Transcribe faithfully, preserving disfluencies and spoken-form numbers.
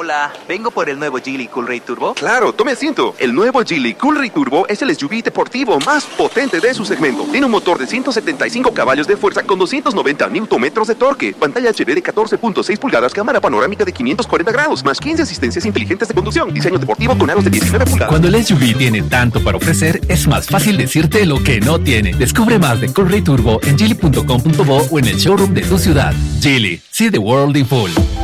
Hola, vengo por el nuevo Geely Coolray Turbo. Claro, tome asiento. El nuevo Geely Coolray Turbo es el S U V deportivo más potente de su segmento. Tiene un motor de ciento setenta y cinco caballos de fuerza con doscientos noventa newton-metros de torque, pantalla H D de catorce punto seis pulgadas, cámara panorámica de quinientos cuarenta grados, más quince asistencias inteligentes de conducción, diseño deportivo con aros de diecinueve pulgadas. Cuando el S U V tiene tanto para ofrecer, es más fácil decirte lo que no tiene. Descubre más de Coolray Turbo en geely punto com punto bo o en el showroom de tu ciudad. Geely, see the world in full.